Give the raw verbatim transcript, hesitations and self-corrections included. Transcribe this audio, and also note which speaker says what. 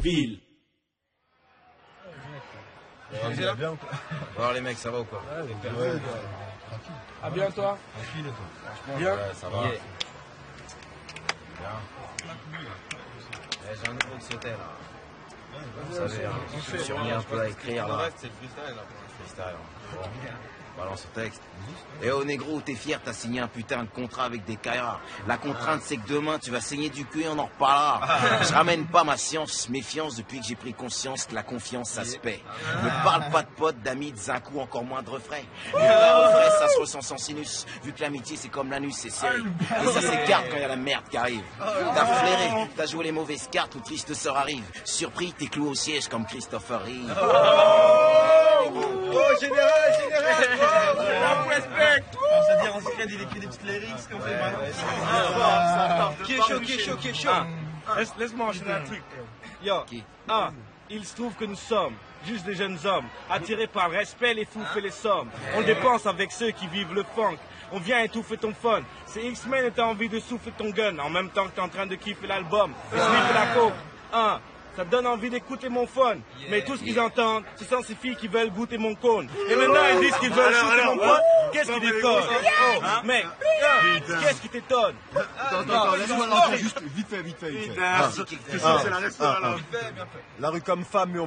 Speaker 1: ville.
Speaker 2: Ouais, bien, alors les mecs, ça va ou quoi?
Speaker 3: Ouais, ouais, ouais.
Speaker 1: Ah bien toi?
Speaker 3: Tranquille et toi?
Speaker 1: Bien.
Speaker 2: Ouais, ça va.
Speaker 1: Yeah.
Speaker 2: Bien. Eh, j'ai un nouveau qui sautait là. Vous savez, hein, je suis mis un peu à écrire là.
Speaker 4: C'est le freestyle là.
Speaker 2: Freestyle. Bon. Balance le texte. Et oh négro, t'es fier, t'as signé un putain de contrat avec des Kairas. La contrainte c'est que demain tu vas saigner du cul et on en reparlera. Je ramène pas ma science, méfiance depuis que j'ai pris conscience que la confiance ça se paie. Ne parle pas de potes, d'amis, de zinc ou encore moins de refrains. Le vrai, vrai, ça se ressent sans sinus. Vu que l'amitié c'est comme l'anus, c'est serré. Et ça s'écarte quand y a la merde qui arrive. T'as flairé, t'as joué les mauvaises cartes où triste sort arrive. Surpris, t'es cloué au siège comme Christopher Reeve.
Speaker 4: Oh, général, général! Oh, respect!
Speaker 3: On se dit en secret, il écrit des petites lyrics qu'on fait mal.
Speaker 4: Qui est chaud, qui est chaud, qui est chaud?
Speaker 5: Laisse- Laisse-moi enchaîner un truc. Yo,
Speaker 2: Qui?
Speaker 5: un, il se trouve que nous sommes juste des jeunes hommes, attirés par le respect, les fous fait les sommes. On dépense avec ceux qui vivent le funk. On vient étouffer ton fun. C'est X-Men et t'as envie de souffler ton gun en même temps que t'es en train de kiffer l'album. Sniffer la coke. Un, ça te donne envie d'écouter mon fun. Mais tout ce qu'ils entendent, ce sont ces filles qui veulent goûter mon cône. Et maintenant, ils disent qu'ils veulent shooter mon pote. Qu'est-ce qui déconne? Oh, mec, qu'est-ce qui t'étonne?
Speaker 3: Attends, attends, laisse-moi l'entrer juste vite fait, vite fait, vite fait.
Speaker 2: Ah, c'est qui-
Speaker 3: C'est ça, c'est la restaurant là. La rue comme femme, mais on